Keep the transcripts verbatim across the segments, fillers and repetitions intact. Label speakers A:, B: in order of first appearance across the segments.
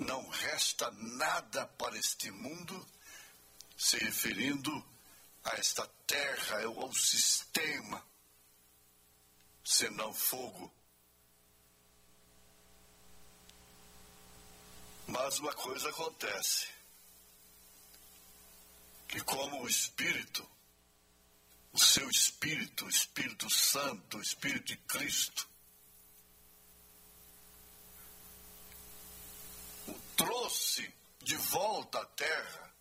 A: não resta nada para este mundo, se referindo a esta terra, ao sistema, senão fogo. Mas uma coisa acontece, que como o Espírito, o seu Espírito, o Espírito Santo, o Espírito de Cristo, o trouxe de volta à terra,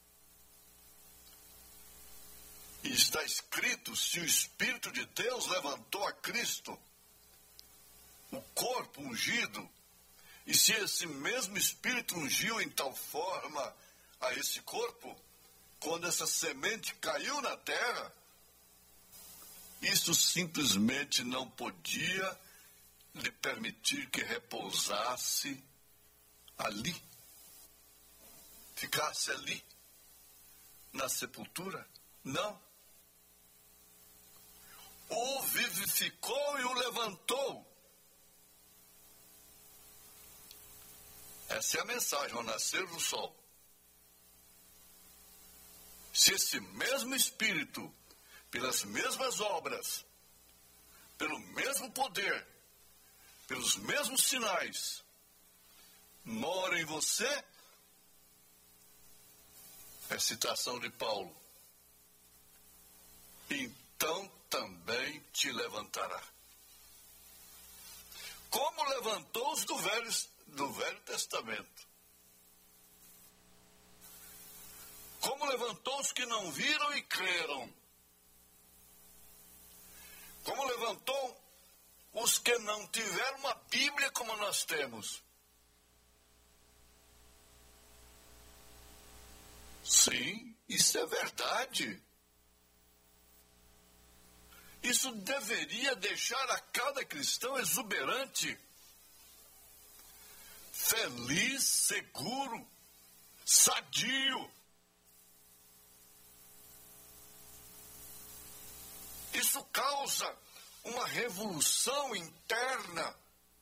A: e está escrito, se o Espírito de Deus levantou a Cristo, o corpo ungido, e se esse mesmo Espírito ungiu em tal forma a esse corpo, quando essa semente caiu na terra, isso simplesmente não podia lhe permitir que repousasse ali, ficasse ali, na sepultura. Não. O vivificou e o levantou. Essa é a mensagem ao nascer do sol. Se esse mesmo Espírito, pelas mesmas obras, pelo mesmo poder, pelos mesmos sinais, mora em você, é citação de Paulo, então também te levantará. Como levantou os do Velho, do Velho Testamento. Como levantou os que não viram e creram. Como levantou os que não tiveram uma Bíblia como nós temos. Sim, isso é verdade. Isso deveria deixar a cada cristão exuberante, feliz, seguro, sadio. Isso causa uma revolução interna.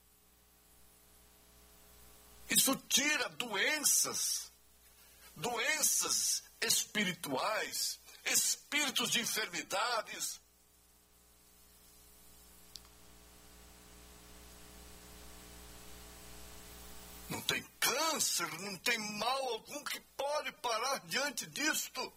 A: Isso tira doenças, doenças espirituais, espíritos de enfermidades. Não tem câncer, não tem mal algum que pode parar diante disto.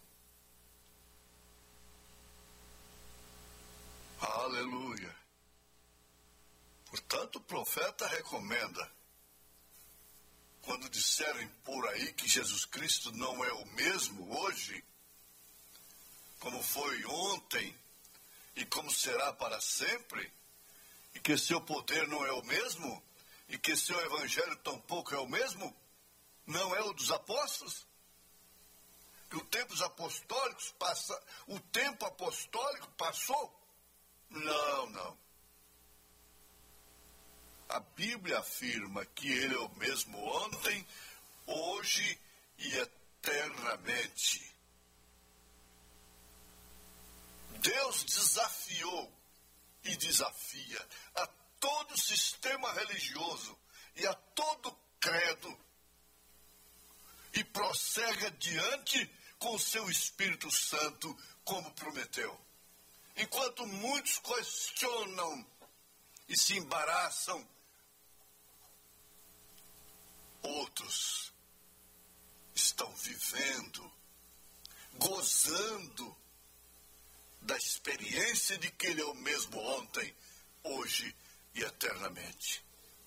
A: Aleluia. Portanto, o profeta recomenda, quando disserem por aí que Jesus Cristo não é o mesmo hoje, como foi ontem e como será para sempre, e que seu poder não é o mesmo, e que seu evangelho tampouco é o mesmo, não é o dos apóstolos, que o tempo dos apostólicos passa, o tempo apostólico passou. Não, não. A Bíblia afirma que ele é o mesmo ontem, hoje e eternamente. Deus desafiou e desafia a todo sistema religioso e a todo credo e prossegue adiante com o seu Espírito Santo, como prometeu. Enquanto muitos questionam e se embaraçam, outros estão vivendo, gozando da experiência de que Ele é o mesmo ontem, hoje e eternamente.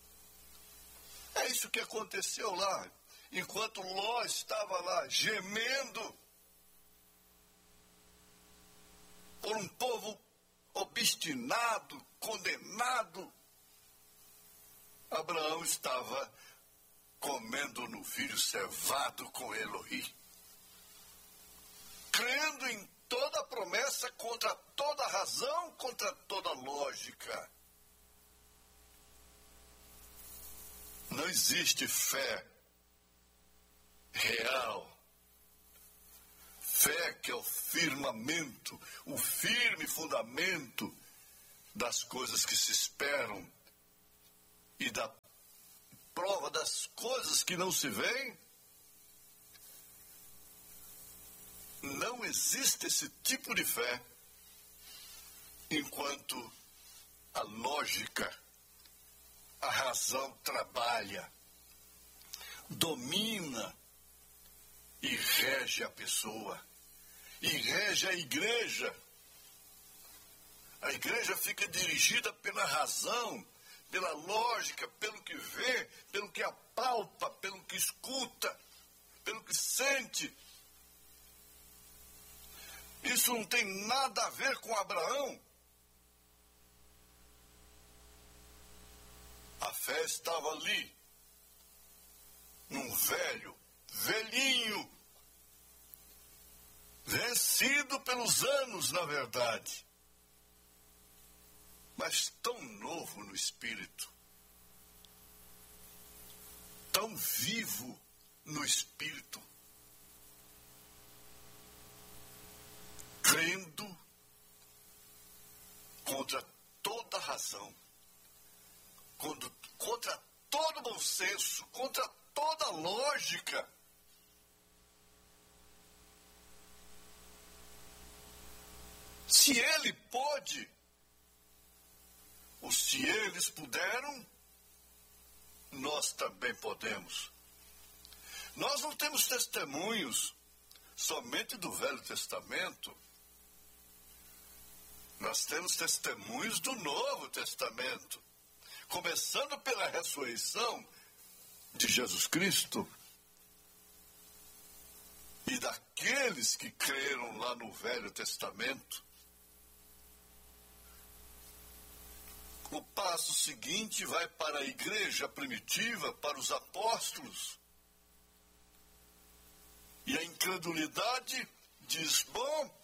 A: É isso que aconteceu lá, enquanto Ló estava lá gemendo por um povo obstinado, condenado. Abraão estava comendo novilho cevado com Eloí, crendo em toda a promessa, contra toda a razão, contra toda a lógica. Não existe fé real. Fé que é o firmamento, o firme fundamento das coisas que se esperam e da prova falava das coisas que não se veem. Não existe esse tipo de fé enquanto a lógica, a razão trabalha, domina e rege a pessoa, e rege a igreja. A igreja fica dirigida pela razão, pela lógica, pelo que vê, pelo que apalpa, pelo que escuta, pelo que sente. Isso não tem nada a ver com Abraão. A fé estava ali, num velho, velhinho, vencido pelos anos, na verdade, mas tão novo no espírito, tão vivo no espírito, crendo contra toda razão, contra, contra todo bom senso, contra toda lógica. Se ele pôde, ou se eles puderam, nós também podemos. Nós não temos testemunhos somente do Velho Testamento. Nós temos testemunhos do Novo Testamento, começando pela ressurreição de Jesus Cristo e daqueles que creram lá no Velho Testamento. O passo seguinte vai para a igreja primitiva, para os apóstolos. E a incredulidade diz, bom,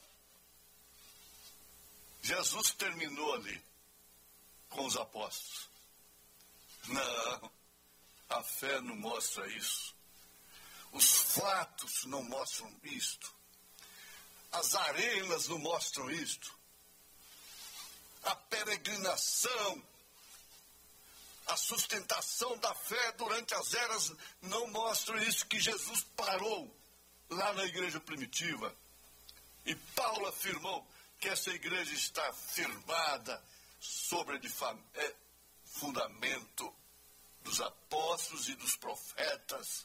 A: Jesus terminou ali com os apóstolos. Não, a fé não mostra isso. Os fatos não mostram isto. As arenas não mostram isto. A peregrinação, a sustentação da fé durante as eras não mostram isso, que Jesus parou lá na igreja primitiva. E Paulo afirmou que essa igreja está firmada sobre o fundamento dos apóstolos e dos profetas.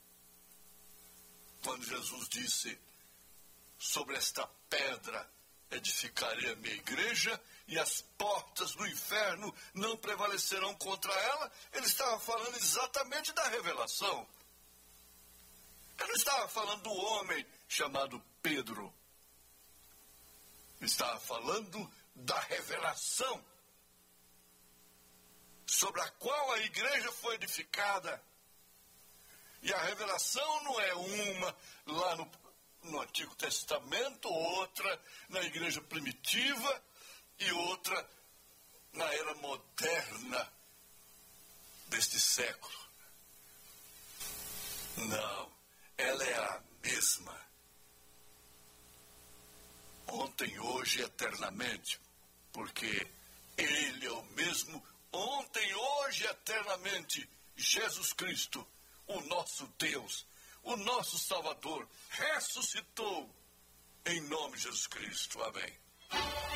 A: Quando Jesus disse, sobre esta pedra edificarei a minha igreja e as portas do inferno não prevalecerão contra ela, ele estava falando exatamente da revelação. Ele não estava falando do homem chamado Pedro. Ele estava falando da revelação sobre a qual a igreja foi edificada. E a revelação não é uma lá no, no Antigo Testamento, outra na igreja primitiva e outra na era moderna deste século. Não, ela é a mesma. Ontem, hoje, eternamente, porque Ele é o mesmo ontem, hoje, eternamente. Jesus Cristo, o nosso Deus, o nosso Salvador, ressuscitou em nome de Jesus Cristo. Amém.